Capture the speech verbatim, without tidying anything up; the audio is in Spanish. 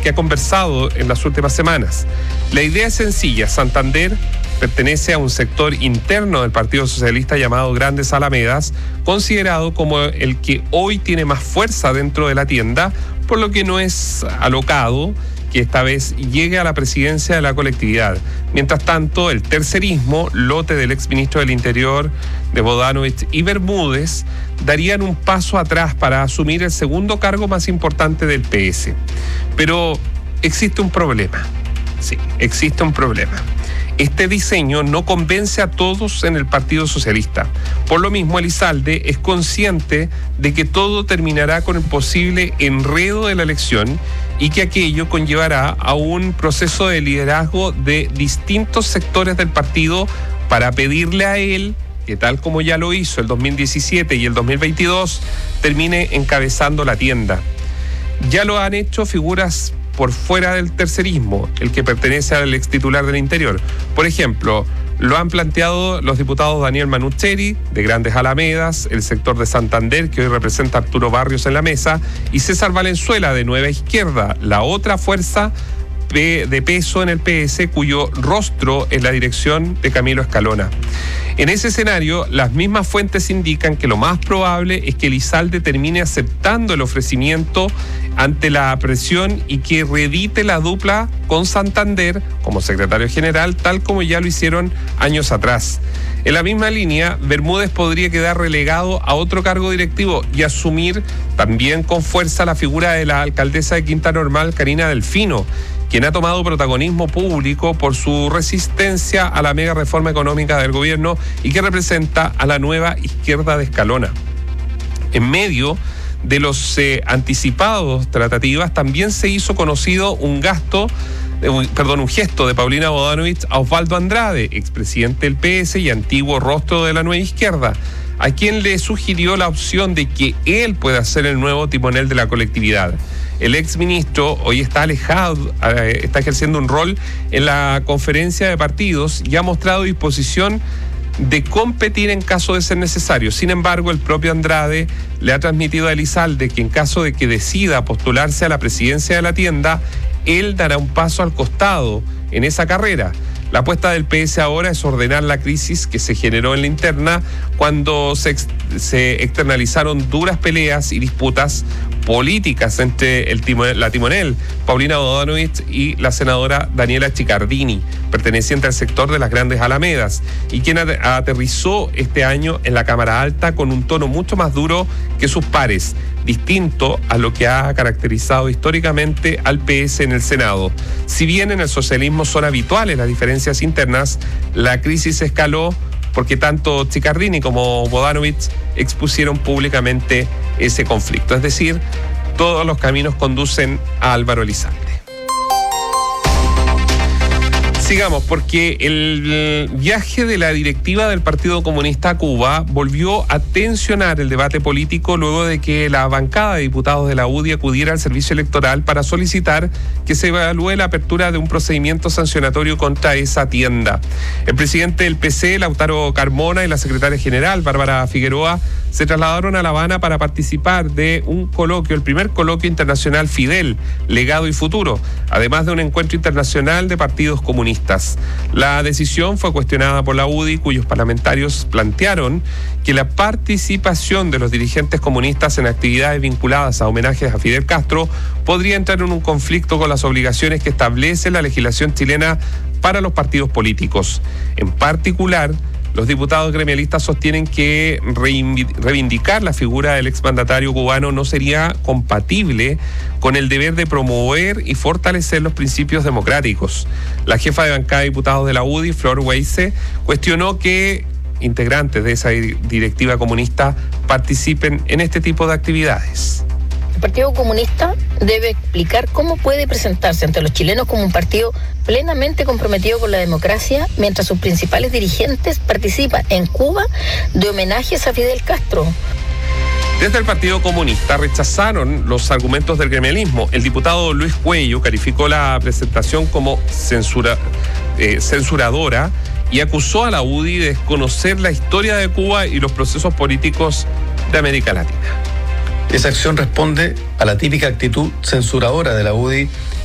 que ha conversado en las últimas semanas. La idea es sencilla. Santander pertenece a un sector interno del Partido Socialista llamado Grandes Alamedas, considerado como el que hoy tiene más fuerza dentro de la tienda, por lo que no es alocado que esta vez llegue a la presidencia de la colectividad. Mientras tanto, el tercerismo, lote del exministro del Interior de Bodanovich y Bermúdez, darían un paso atrás para asumir el segundo cargo más importante del P S. Pero existe un problema. Sí, existe un problema. Este diseño no convence a todos en el Partido Socialista. Por lo mismo, Elizalde es consciente de que todo terminará con el posible enredo de la elección y que aquello conllevará a un proceso de liderazgo de distintos sectores del partido para pedirle a él que, tal como ya lo hizo el dos mil diecisiete y el dos mil veintidós, termine encabezando la tienda. Ya lo han hecho figuras por fuera del tercerismo, el que pertenece al ex titular del Interior. Por ejemplo, lo han planteado los diputados Daniel Manucheri, de Grandes Alamedas, el sector de Santander, que hoy representa a Arturo Barrios en la mesa, y César Valenzuela, de Nueva Izquierda, la otra fuerza de peso en el P S, cuyo rostro es la dirección de Camilo Escalona. En ese escenario, las mismas fuentes indican que lo más probable es que Elizalde termine aceptando el ofrecimiento ante la presión y que reedite la dupla con Santander como secretario general, tal como ya lo hicieron años atrás. En la misma línea, Bermúdez podría quedar relegado a otro cargo directivo y asumir también con fuerza la figura de la alcaldesa de Quinta Normal, Karina Delfino, quien ha tomado protagonismo público por su resistencia a la mega reforma económica del gobierno y que representa a la nueva izquierda de Escalona. En medio de los eh, anticipados tratativas, también se hizo conocido un gasto, eh, un, perdón, un gesto de Paulina Bodanovich a Osvaldo Andrade, expresidente del P S y antiguo rostro de la nueva izquierda, a quien le sugirió la opción de que él pueda ser el nuevo timonel de la colectividad. El exministro hoy está alejado, eh, está ejerciendo un rol en la conferencia de partidos y ha mostrado disposición de competir en caso de ser necesario. Sin embargo, el propio Andrade le ha transmitido a Elizalde que en caso de que decida postularse a la presidencia de la tienda, él dará un paso al costado en esa carrera. La apuesta del P S ahora es ordenar la crisis que se generó en la interna cuando se, ex, se externalizaron duras peleas y disputas políticas entre el timonel, la timonel Paulina Bodanovich y la senadora Daniela Chiccardini, perteneciente al sector de las Grandes Alamedas, y quien aterrizó este año en la Cámara Alta con un tono mucho más duro que sus pares, distinto a lo que ha caracterizado históricamente al P S en el Senado. Si bien en el socialismo son habituales las diferencias internas, la crisis escaló porque tanto Chiccardini como Bodanovich expusieron públicamente ese conflicto. Es decir, todos los caminos conducen a Álvaro Elizalde. Sigamos, porque el viaje de la directiva del Partido Comunista a Cuba volvió a tensionar el debate político luego de que la bancada de diputados de la U D I acudiera al servicio electoral para solicitar que se evalúe la apertura de un procedimiento sancionatorio contra esa tienda. El presidente del P C, Lautaro Carmona, y la secretaria general, Bárbara Figueroa, se trasladaron a La Habana para participar de un coloquio, el primer coloquio internacional Fidel, Legado y Futuro, además de un encuentro internacional de partidos comunistas. La decisión fue cuestionada por la U D I, cuyos parlamentarios plantearon que la participación de los dirigentes comunistas en actividades vinculadas a homenajes a Fidel Castro podría entrar en un conflicto con las obligaciones que establece la legislación chilena para los partidos políticos. En particular, los diputados gremialistas sostienen que reivindicar la figura del exmandatario cubano no sería compatible con el deber de promover y fortalecer los principios democráticos. La jefa de bancada de diputados de la U D I, Flor Weisse, cuestionó que integrantes de esa directiva comunista participen en este tipo de actividades. El Partido Comunista debe explicar cómo puede presentarse ante los chilenos como un partido plenamente comprometido con la democracia, mientras sus principales dirigentes participan en Cuba de homenajes a Fidel Castro. Desde el Partido Comunista rechazaron los argumentos del gremialismo. El diputado Luis Cuello calificó la presentación como censura, eh, censuradora y acusó a la U D I de desconocer la historia de Cuba y los procesos políticos de América Latina. Esa acción responde a la típica actitud censuradora de la U D I